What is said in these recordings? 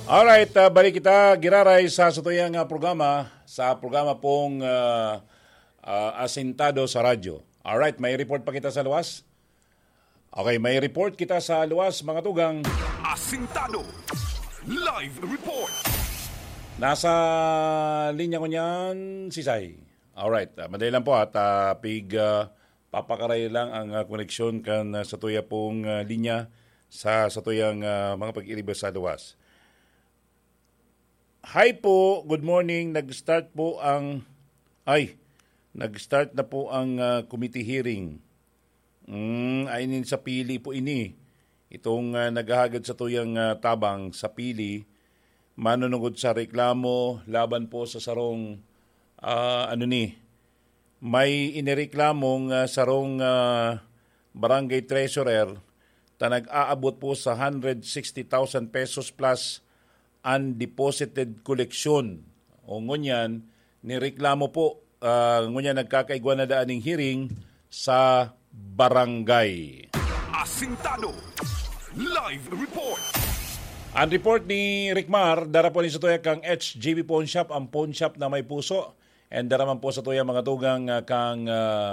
Alright, balik kita, Giraray, sa satuyang programa, sa programa pong Asintado sa Radyo. Alright, may report pa kita sa luwas? Okay, may report kita sa luwas, mga tugang. Asintado Live Report. Nasa linya ko niyan, si Sai. Alright, madali lang po at papakaray lang ang koneksyon kan sa tuya pong linya sa tuyang mga pag-iriba sa luwas. Hi po, good morning. Nag-start na po ang committee hearing. Ayun sa pili po ini. Itong naghahagad sa tuyang tabang sa pili, manunugod sa reklamo laban po sa sarong may inireklamong sarong barangay treasurer na nag-aabot po sa 160,000 pesos plus undeposited collection. O ngunyan, nireklamo po, ngunyan nagkakaigwa na daan ng hearing sa barangay. Asintado Live Report. Ang report ni Rickmar, dara po ni sa tuya kang HJB Pawn Shop, ang pawn shop na may puso. And dara man po sa tuya mga tugang kang,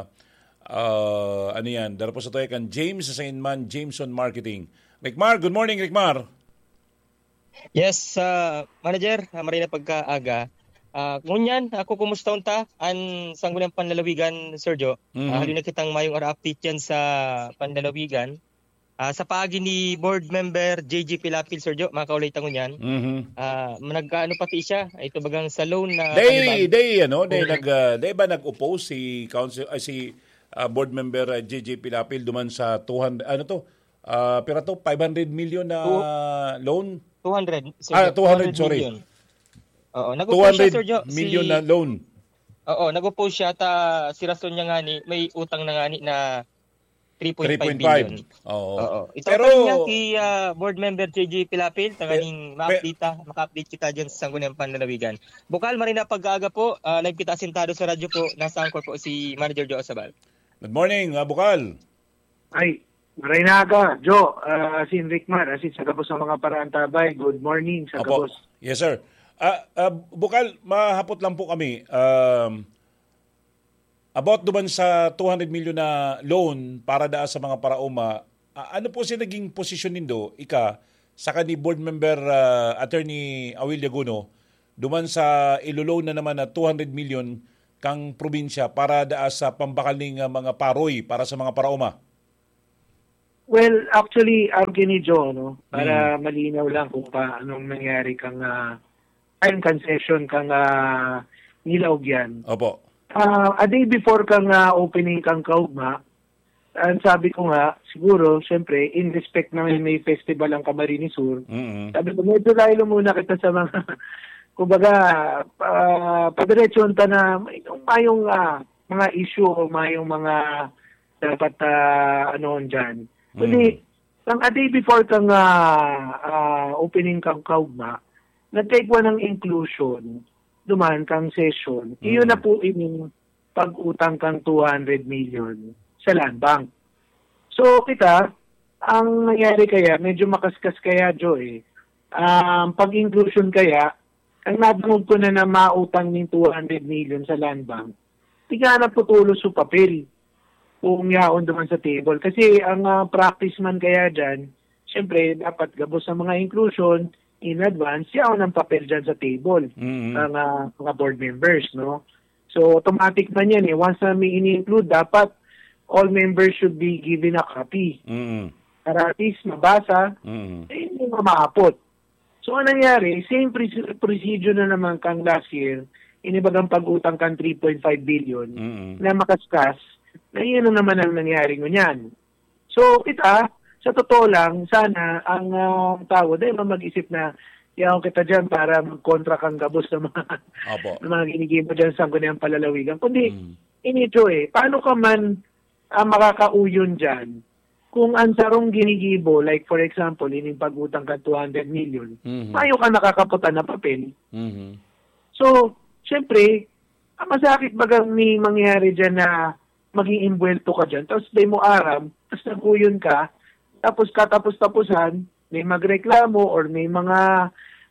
dara po sa tuya kang James Sainman, Jameson Marketing. Rickmar, good morning Rickmar. Yes, manager, marina pagkaaga. Ngunyan, ako kumusta unta? An sanggulang panlalawigan, Sergio. Halina kitang mayong update yan sa panlalawigan. Sa paagi ni board member JG Pilapil, Sergio, mga kaulay tangon yan. Nag-ano pati siya, ito bagang sa loan na... Day ba nag-oppose si board member JG Pilapil duman sa 200, pero to 500 million na loan? 200. 200, sorry. Million. Oo, nag-oppose siya, Sergio. 200 million na loan. Oo, nag-oppose siya si rason niya nga ni, may utang na nga ni na 3.5 billion. Oo. Ito pero niya kay board member JJ Pilapil, tanganing maka-update kita diyan sa Sangguniang Panlalawigan. Bukal marina pag-aaga po, live kita asintado sa radyo po, nasa angkor po si Manager Joe Sabal. Good morning, Bukal. Ay, Marinaga, Joe, asin Rickmar, asin sa Gabos ng mga Parantabay. Good morning sa Gabos. Yes, sir. Bukal, mahapot lang po kami. About duman sa 200 million na loan para daa sa mga parauma, ano po si naging posisyon nindo, saka ni board member Attorney Awil Yaguno, duman sa ilo-loan na naman na 200 million kang probinsya para daa sa pambakaling mga paroy para sa mga parauma? Well, actually, argue ni Joe, no? Para malinaw lang kung anong nangyari kang time concession kang nilawg yan. Opo. A day before kang opening kang kaugma, ang sabi ko nga, siguro, siyempre, in respect na may festival ang Camarines Sur, sabi ko, medyo dahil muna kita sa mga, kumbaga, padiretson ta na mayong mga issue o mayong mga dapat dyan. Kundi, a day before kang opening kang kaugma, nag-take one ng inclusion, duman kang session, iyon na po ining pag-utang kang 200 million sa land bank. So kita, ang nangyari kaya, medyo makaskas kaya, Joe, pag-inclusion kaya, ang nabangog ko na mautang ng 200 million sa land bank, tiga na putulos sa papel kung yaon duman sa table. Kasi ang practice man kaya dyan, syempre, dapat gabos sa mga inclusion, in advance, yaon ang papel dyan sa table ng mga board members, no? So, automatic man yan, Once na may ini-include, dapat all members should be given a copy. Para at least mabasa, hindi maapot. So, ang nangyari, same procedure na naman kang last year, inibagang pag-utang kang 3.5 billion na makaskas, na iyan na naman ang nangyari ngunyan. So, kita, sa totoo lang, sana ang tao, dahil mag-isip na, yaw kita dyan para mag-kontra kang gabos ng mga ginigim mo dyan sa Sangguniang Palalawigan. Kundi, inito paano ka man makakauyon dyan kung ang sarong ginigibo, like for example, ining pag-utang ka 200 million, paano ka nakakaputan na papel? So, syempre, masakit bagang may mangyari dyan na maging imbuelto ka dyan, tapos day mo aram, tapos nag-uyon ka, tapos katapos-tapusan, may magreklamo or may mga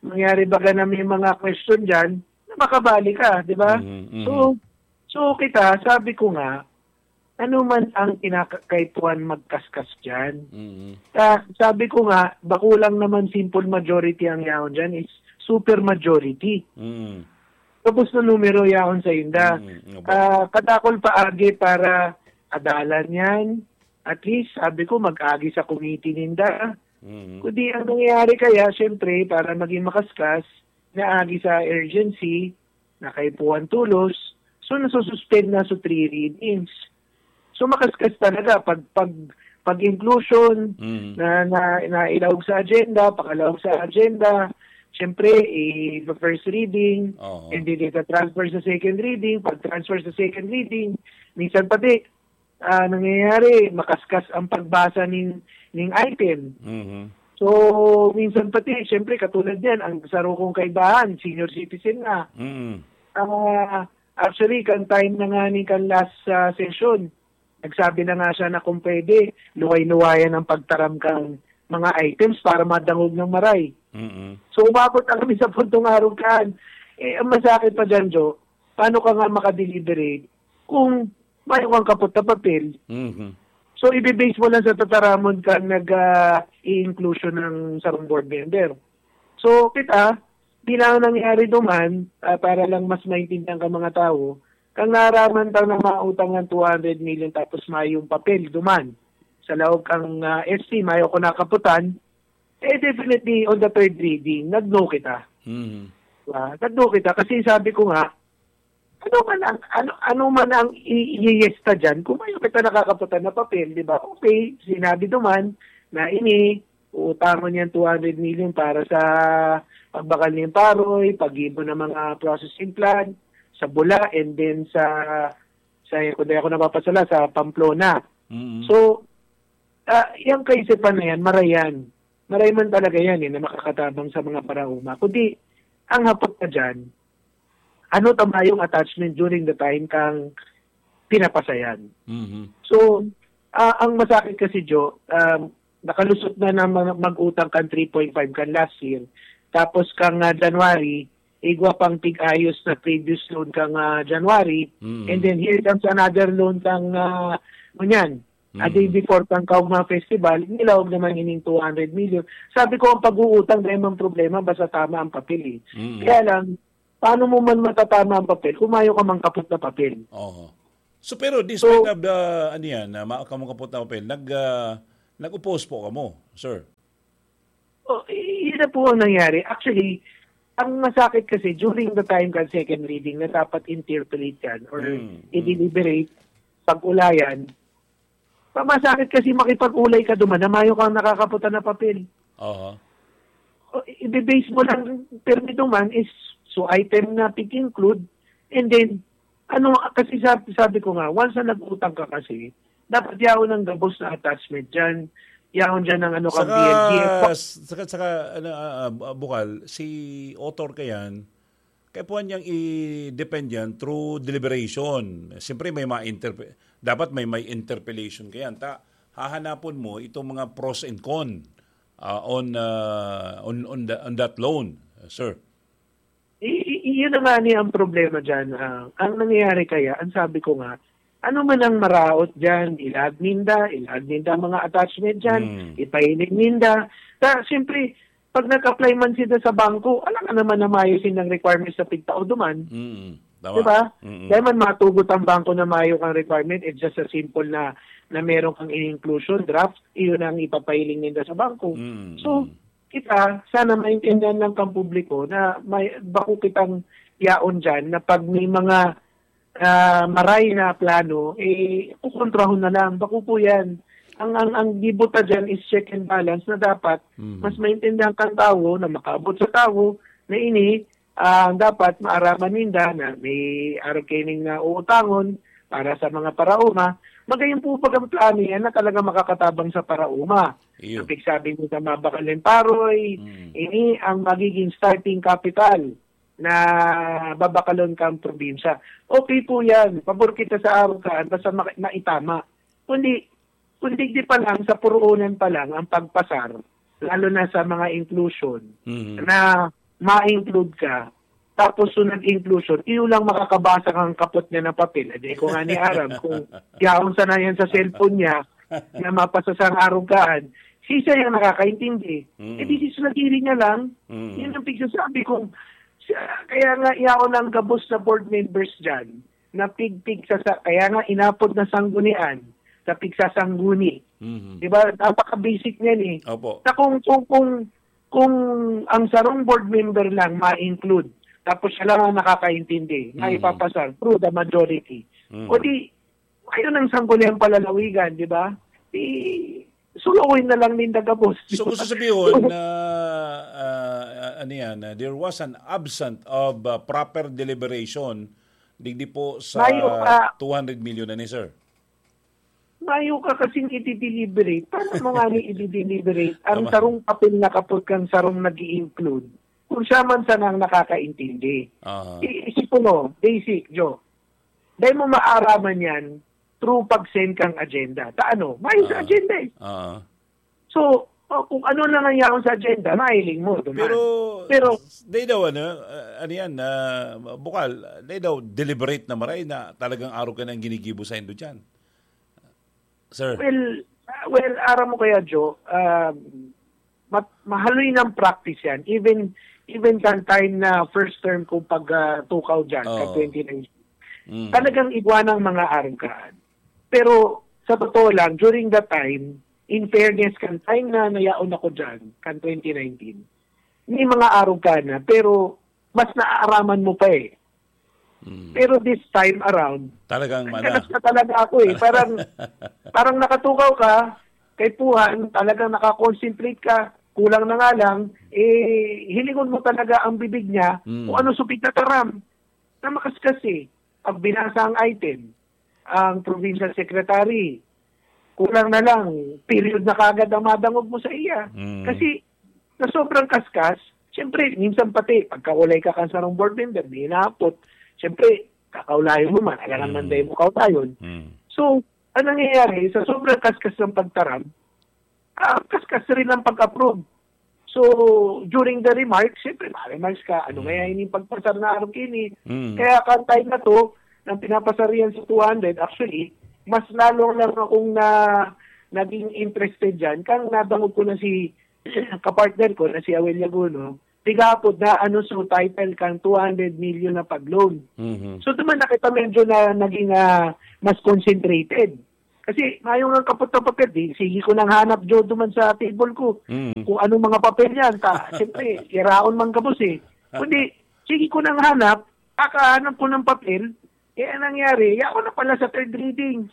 mangyari baga na may mga question dyan, na makabali ka, di ba? So kita, sabi ko nga, ano man ang kinakaipuan magkaskas dyan. Sabi ko nga, bakulang naman simple majority ang yaon dyan is super majority. Tapos na numero yaon sa inda. Katakol paagi para adalan yan. At least, sabi ko, mag-agi sa committee ninda. Kundi ang nangyayari kaya, syempre, para maging makaskas, naagi sa urgency, nakaipuan tulos, so nasususpend na sa 3 readings. So makaskas talaga pag inclusion na ilawag sa agenda, pakalawag sa agenda, syempre first reading, and then transfer sa second reading, pag transfer sa second reading, minsan pati nangyayari makaskas ang pagbasa ng item. So minsan pati syempre katulad yan ang saro kong kaibahan, senior citizen na. Actually kan time na nga ni kan last session, nagsabi na nga siya na kung pwede, luway-luwayan ang pagtaram kang mga items para madangog ng maray. So umabot na kami sa puntong araw kan. Ang masakit pa dyan, Joe, paano ka nga makadeliberate kung mayroon kang kapot na papel? So ibibase mo lang sa tataramon ka nag-i-inclusion ng sarong board member. So kita, di lang nangyari duman, para lang mas maintindihan ka mga tao, kang naraman tayo na mautang ng 200 million tapos mayong papel duman sa loob kang SC, mayo ko nakaputan, definitely on the third reading, nag-no kita. Nag-no kita kasi sabi ko nga, ano man ang i-yesta dyan, kung mayo kita nakakaputan na papel, di ba? Okay, sinabi duman na utangan niyan 200 million para sa pagbakal ng paroy, pag-ibo ng mga processing plant, sa Bula, and then kung di ako napapasala, sa Pamplona. So, yung kaisipan na yan, marayan. Maray man talaga yan na makakatabang sa mga parauma. Kundi, ang hapot na dyan, ano tama yung attachment during the time kang pinapasayan. So, ang masakit kasi, Joe, nakalusot na mag-utang kang 3.5 kan last year. Tapos kang January, igwa pang tig-ayos na previous loan kang January, and then here comes another loan kang a day before kang Kaugma Festival, nilawag naman ining 200 million. Sabi ko, ang pag-uutang na yung problema, basta tama ang papel. Kaya lang, paano mo man matatama ang papel, kumayo ka mang kapot na papel. So pero despite of the, kamong kapot na papel, nag-oppose po ka mo, sir? Yun na po ang nangyari. Actually, ang masakit kasi during the time kan second reading na dapat interpolate yan or i-deliberate pag-ulayan, masakit kasi makipag-ulay ka duman na mayo kang nakakaputan na papel. I-base mo lang permito man is so item na pick-include, and then kasi sabi ko nga, once na nag-utang ka kasi, dapat yaon ng gabos na attachment dyan. Yaon dyan ng kang BLGF. Saka, Bukal, si author kayan, kaya po niyang i-depend yan through deliberation. Siyempre, dapat may interpellation kayan. Hahanapon mo itong mga pros and con on that loan, sir. Yun na nga niya ang problema dyan. Ang nangyayari kaya, ang sabi ko nga, ano man ang maraot dyan, ilag ninda mga attachment dyan, ipahinig ninda. Siyempre, pag nag-apply man sila sa bangko, alam ka naman na maayusin ng requirements sa pigtao duman. Diba? Dahil man matugot ang bangko na maayos ang requirement, it's just a simple na meron kang inclusion draft, iyon ang ipapahiling ninda sa bangko. So, kita, sana maintindihan ng kampubliko na bako kitang yaon dyan na pag may mga maray na plano, kukontrahon na lang. Bako po yan. Ang gibuta dyan is check and balance na dapat mas maintindihan kang tao na makaabot sa tao na dapat maaraman ninda na may arkening na uutangon para sa mga parauma. Magayon po pag ang plano yan na talaga makakatabang sa parauma. Kapag sabi mo sa mabakalin paroy, ini ang magiging starting capital na babakalon kang probinsya. Okay po yan. Pabor kita sa arukaan basta maitama. Kundi di pa lang, sa puruunan pa lang ang pagpasar, lalo na sa mga inclusion, na ma-include ka, tapos sunod inclusion, iyo lang makakabasa kang kapot niya na papel. Hindi ko nga ni Aram, kung yaon sa na yan sa cellphone niya, na mapasa sa arungkaan, siya yung nakakaintindi. Di sisulagiri niya lang, yun ang pigsasabi kong, kaya nga yaon ang gabos na board members dyan, na pig-pig kaya nga inapod na sanggunian sa pigsasangguni. Diba? Napaka-basic niyan eh. Opo. Na kung ang sarong board member lang ma-include, tapos siya lang ang nakakaintindi, na ipapasar through the majority. O di, ayun ang sangguniang palalawigan, di ba? Sulawin na lang ninda gabos. So gusto sabihin na there was an absence of proper deliberation digdi po sa 200 million na ni sir. Mayo ka kasing i-deliberate. Paano mo nga ni i-deliberate ang sarong papel na kapag kang sarong nag-i-include kung siya man sanang nakakaintindi. Isipin mo, basic, Joe. Dahil mo maaraman yan through pag-send kang agenda. Taano? Mayo sa agenda eh. So, kung ano na nangyari sa agenda, mahiling mo. Pero they daw, Bukal, they daw deliberate na maray na talagang araw ka nang ginigibo sa Indo dyan. Sir? Well, araw mo kaya, Joe, mahaloy ng practice yan. Even kan time na first term ko pag tukaw dyan, ka 2019. Talagang igwanang mga arangkaan. Pero, sa totoo lang, during that time, in fairness, kan time na nayaon ako dyan, kan 2019, may mga araw ka na, pero mas naaaraman mo pa eh. Pero this time around, talagang ganas na talaga ako eh. Parang nakatukaw ka, kay Puhan, talagang nakakonsentrate ka, kulang na nga lang, hilingon mo talaga ang bibig niya kung ano supit na taram. Na makaskas eh. Pag binasa ang item, ang provincial secretary, kulang na lang, period na kagad ang madangog mo sa iya. Kasi, na sobrang kaskas, siyempre, minsan pati, pagkaulay ka kansarong board member, may hinapot, siyempre, kakaulayo mo man, alam naman dahil mo kautayon. So, ang nangyayari, sa sobrang kaskas ng pagtaram, kaskas rin ang pag-approve. So, during the remarks, siyempre, remarks ka, ano kaya yung pagpasar na araw kini. Kaya kantay na to, nang pinapasarihan sa 200, actually, mas lalo lang akong naging interested dyan. Kang nabangod ko na si kapartner ko, na si Awel Yaguno, tigapod na so title kang 200 million na pag-loan. So, naman nakita medyo na naging mas concentrated. Kasi mayroon ng kapot na papel, sige ko nang hanap Joe duman sa table ko. Kung anong mga papel yan. Siyempre, iraon man kabos eh. Kundi, sige ko nang hanap, kakahanap ko ng papel, ang nangyari, ako na pala sa third reading.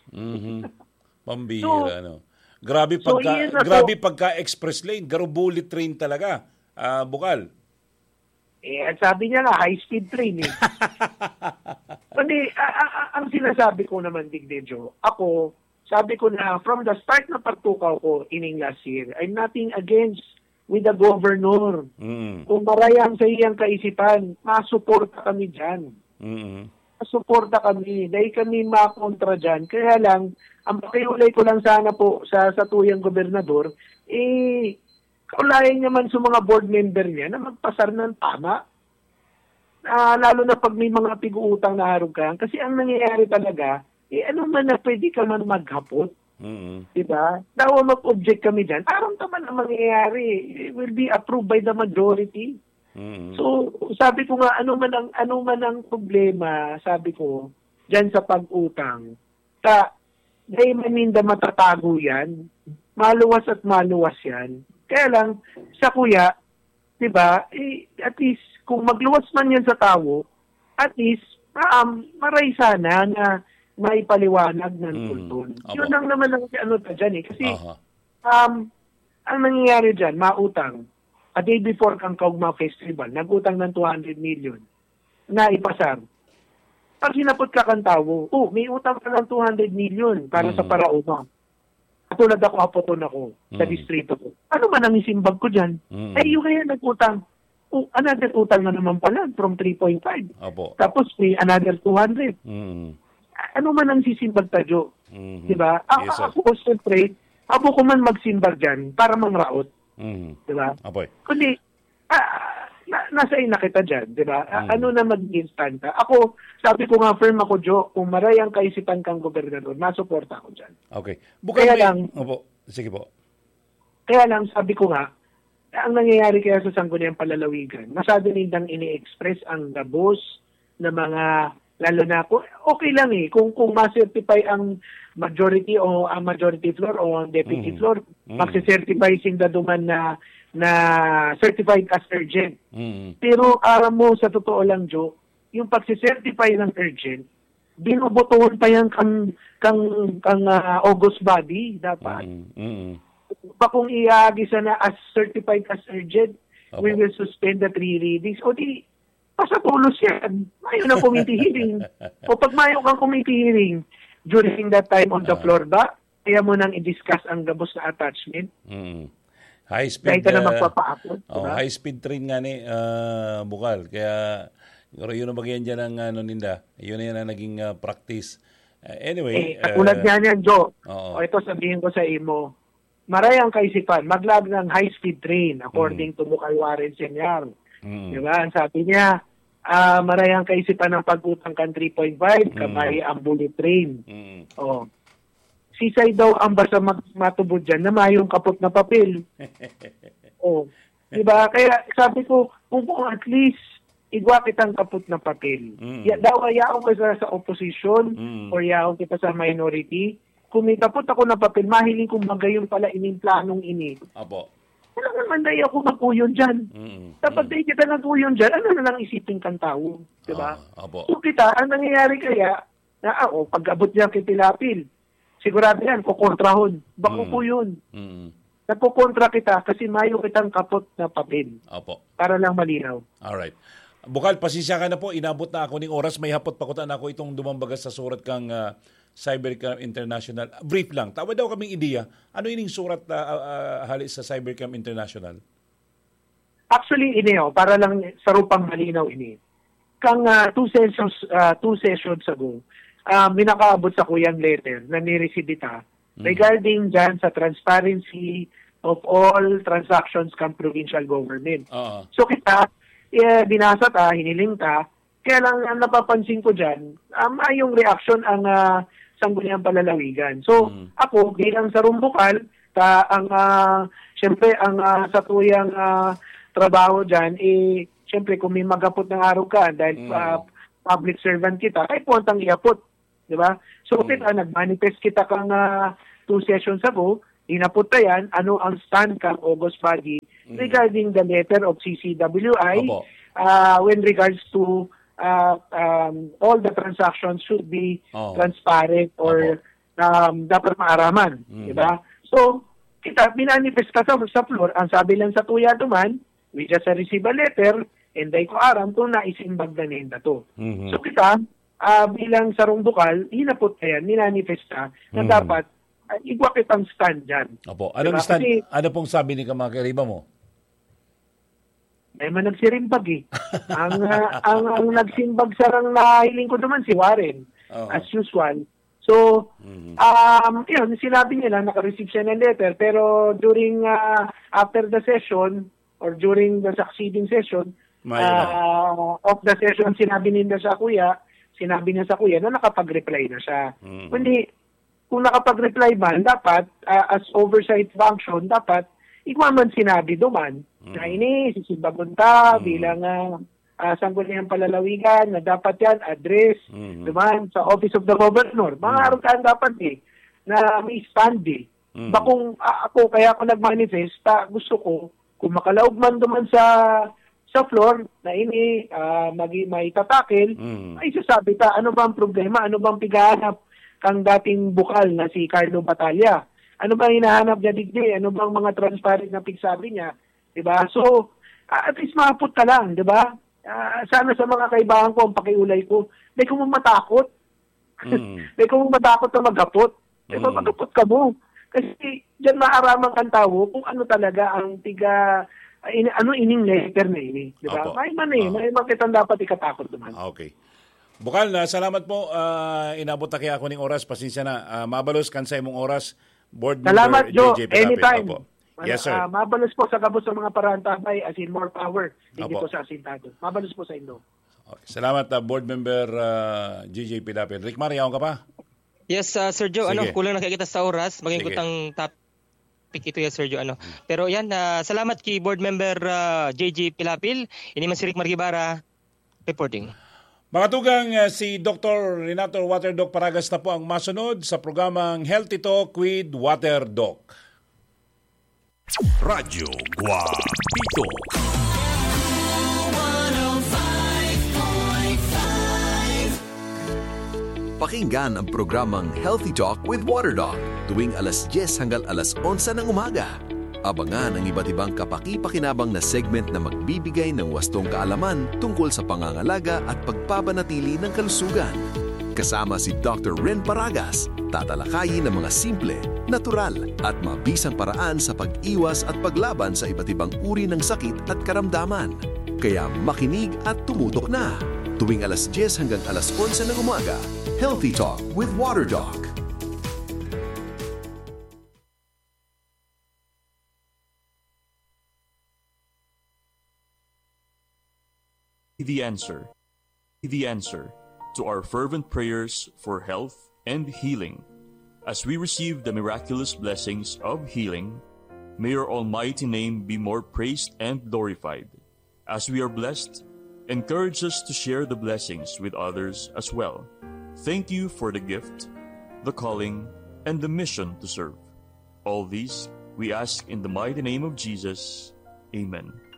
Pambihira, Grabe pagka-express lane, garo bullet train talaga, Bukal. At sabi niya nga, high-speed train eh. Kundi, ang sinasabi ko naman, Digdejo, ako, sabi ko na, from the start na pagtukaw ko ining last year, I'm nothing against with the governor. Kung marayang sa iyang kaisipan, masuporta kami dyan. Masuporta kami. Dahil kami makontra dyan. Kaya lang, ang pakiulay ko lang sana po sa tuyang gobernador, kaulayan naman sa mga board member niya na magpasar ng tama. Lalo na pag may mga pig-uutang na harugan. Kasi ang nangyayari talaga, ano man na pwede ka man maghapot. Diba? Dawa mag-object kami dyan. Parang naman ang mangyayari. It will be approved by the majority. So, sabi ko nga, ano man ang problema, sabi ko, dyan sa pag-utang. Dahil maninda matatago yan. Maluwas at maluwas yan. Kaya lang, sa kuya, diba, at least, kung magluwas man yan sa tao, at least, maray sana na maipaliwanag ng kultun. Yun lang naman ang dyan eh. Kasi, ang nangyayari dyan, mautang. A day before kang Kaugma Festival, nag-utang ng 200 million na ipasar. Pag sinapot ka kang tao, may utang ka ng 200 million para sa parauma. Katulad ako, hapoton ako sa distrito ko. Ano man ang isimbag ko dyan? Yung kaya nag-utang. Another utang na naman pala from 3.5. Tapos may another 200. Ano man ang sisimbag tadyo? Diba? Ako, siyempre, abo ko man magsimbag dyan para mangraot. Diba? Apoy. Kundi, nasa ina kita dyan, di ba? Ano na mag-instant ka? Ako, sabi ko nga, firm ako, Joe, kung marayang kaisipan kang gobernador, nasuporta ako dyan. Okay. Bukal Kaya may... lang, Opo. Sige po. Kaya lang, sabi ko nga, ang nangyayari kaya sa Sangguniang Palalawigan, masyado nindang ini-express ang gabos na mga, lalo na, okay lang kung ma-certify ang majority o ang majority floor o ang deputy floor, magsicertify sinda duman na certified as urgent. Pero alam mo, sa totoo lang, Joe, yung pagsicertify ng urgent, binubutuhan pa yan kang August body, dapat. Pa kung iagisa na as certified as urgent, we will suspend the 3 readings. O di, pasatulos yan. Mayo na committee hearing. O pag mayo kang committee hearing, during that time on the floor ba, kaya mo nang i-discuss ang gabos na attachment. High speed. Dahil ka na magpapaakot. High speed train nga ni Bukal. Kaya yun ang bagyan dyan ng ninda. Yun na yan ang naging practice. Anyway. Katulad nga niyan, Joe. Ito sabihin ko sa imo. Marayang kaisipan, maglag ng high speed train according to Bukal Warren Senior. Diba? Ang sabi niya, marayang kaisipan ng pagutang kan 3.5, kamay ang bullet train. Sisay daw ang basta matubod dyan na mayong kapot na papel. Diba? Kaya sabi ko, kung at least igwa kitang kapot na papel. Yaon ka sa opposition or yaon kita sa minority. Kung may kapot ako na papel, mahiling kong magayon pala planong ini. Apo. Wala naman dahil ako magkuyon dyan. Kapag dahil kita nagkuyon dyan, ano na lang isipin kang tao? Diba? So kita, ang nangyayari kaya, na pag abot niya kay Pilapil, sigurado yan, kukontrahon. Bako po yun. Nagkukontra kita kasi mayo kitang kapot na papel. Opo. Para lang malinaw. Alright. Bukal, pasisya ka na po. Inabot na ako ng oras. May hapot pakutan ako itong dumambagas sa surat kang Cybercrime International. Brief lang. Tawad daw kaming ideya. Ano ining surat halis sa Cybercrime International? Actually, para lang sa rupang malinaw Kang 2 sessions ago, minakaabot sa kuyang letter na niresidita regarding dyan sa transparency of all transactions ng provincial government. So kita, binasa hiniling kaya lang ang napapansin ko dyan, yung reaction ang Sangguniang Palalawigan. So ako, bilang sa Rumbukal, siyempre ang sa tuyang trabaho dyan, siyempre kung may magapot ng araw ka, dahil public servant kita, kahit puwantang iapot. Diba? So kita, nag-manifest kita kang 2 sessions ago, inapot na yan, ano ang stand kang August body regarding the letter of CCWI when regards to all the transactions should be transparent or dapat maaraman. Diba? So, kita, binanifest ka sa floor, ang sabi lang sa tuya duman, we just receive a letter, and day ko aram to na isimbag na nenda to. So kita, bilang sarong bukal, hinapot ka yan, ninanifesta na dapat igwa kitang stand dyan. Opo. Anong diba? Stand? Kasi, ano pong sabi ni mga kariba mo? May man nagsirimbag ang nagsimbag sarang nahiling ko naman si Warren, as usual. So, yun, sinabi nila, naka-receive siya ng letter, pero during, after the session, or during the succeeding session, of the session, sinabi niya sa kuya na nakapag-reply na siya. Kundi, kung nakapag-reply man, dapat, as oversight function, dapat, ikaw sinabi duman, na sisibagunta bilang Sangguniang Palalawigan, na dapat yan, address, duman, sa Office of the Governor. Mga arutaan dapat na may stand Bakong ako, kaya ako nag-manifest, gusto ko, kung makalaog man duman sa floor na may tatakil, ay sasabi ano bang problema, ano bang pigahanap kang dating bukal na si Carlo Batalla? Ano bang hinahanap niya digdi? Ano bang mga transparent na pigsabi niya? Diba? So, at least maput ka lang, diba? Sana sa mga kaibahan ko, ang pakiulay ko, may kung matakot. May kung matakot na magapot. Diba? Magapot ka mo. Kasi dyan maaraman kang tao kung ano talaga ang ining letter na diba? May man kitang dapat ikatakot naman. Okay. Bukal, salamat po. Inabot na kaya ako ng oras. Pasensya na. Mabalos kan sa imong oras. Board Salamat, member Joe. JJ Pelapit. Anytime. Opo. Yes, sir. Mabalos po sa kabos ng mga parantabay, as in more power. Hindi Opo. po sa asintado. Mabalos po sa Indo. Okay. Salamat, Board Member JJ Pilapil. Rick Mar, yaon ka pa? Yes, Sergio, Sige. kulang na kita sa oras. Maging Sige. kutang topic ito ya, Sergio. Pero yan, salamat kay Board Member JJ Pilapil. Ini man si Rick Margibara reporting. Mga tugang, si Dr. Renato Waterdoc Paragas na po ang masunod sa programang Healthy Talk with Waterdoc. Radyo Guapito. Pakinggan ang programang Healthy Talk with Waterdoc tuwing alas 10 hanggang alas 11 ng umaga. Abangan ang iba't ibang kapaki-pakinabang na segment na magbibigay ng wastong kaalaman tungkol sa pangangalaga at pagpapanatili ng kalusugan. Kasama si Dr. Ren Paragas, tatalakayin ng mga simple, natural at mabisang paraan sa pag-iwas at paglaban sa iba't ibang uri ng sakit at karamdaman. Kaya makinig at tumutok na. Tuwing alas 10 hanggang alas 11 ng umaga, Healthy Talk with Waterdoc. The answer to our fervent prayers for health and healing. As we receive the miraculous blessings of healing, may your almighty name be more praised and glorified. As we are blessed, encourage us to share the blessings with others as well. Thank you for the gift, the calling, and the mission to serve. All these we ask in the mighty name of Jesus. Amen.